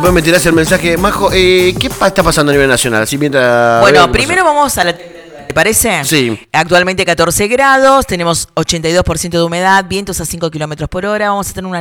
después me tirás el mensaje. Majo, ¿qué está pasando a nivel nacional? Así mientras... Bueno, primero vamos a la temperatura, ¿te parece? Sí. Actualmente 14 grados, tenemos 82% de humedad, vientos a 5 kilómetros por hora. Vamos a tener una